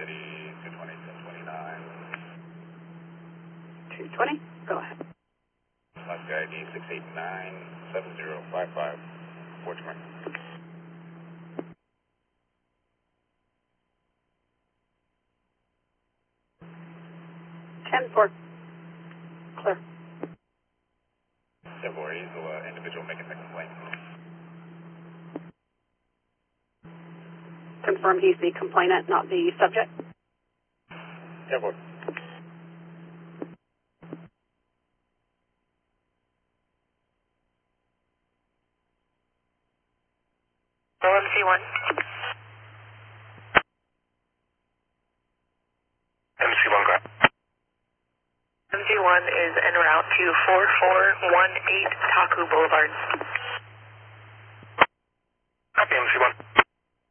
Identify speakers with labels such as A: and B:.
A: City, 220, 1029.
B: 220, go ahead.
A: Alaska ID 6897055, Fort Smith.
B: 10-4, clear.
A: 10-4, Eagle, individual making the complaint.
B: Confirm he's the complainant, not the subject.
A: 10-4.
C: MC1.
A: MC1, go ahead.
C: MC1 is en route to 4418 Taku Boulevard.